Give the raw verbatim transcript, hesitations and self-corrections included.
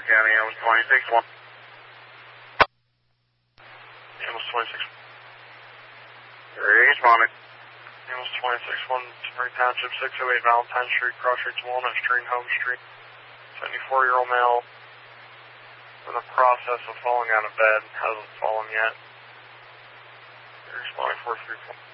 County, ambulance twenty-six one. Ambulance twenty-six. Responding. Ambulance twenty-six one, Spring Township, six oh eight Valentine Street, cross streets Walnut Street, Home Street. seventy-four-year-old male in the process of falling out of bed. Hasn't fallen yet. Responding four three four.